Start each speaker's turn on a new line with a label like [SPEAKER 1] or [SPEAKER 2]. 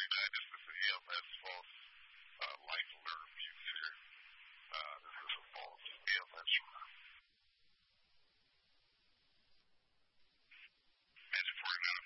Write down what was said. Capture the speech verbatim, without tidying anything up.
[SPEAKER 1] forty-nine just to see him as false uh, life alert future. Uh, this